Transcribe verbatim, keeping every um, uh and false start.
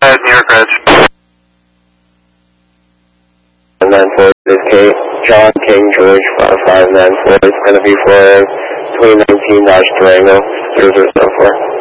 ahead, New York Ridge. five nine four, this is Kate. John King George five nine four, it's going to be for twenty nineteen Dodge Durango, zero zero seven four.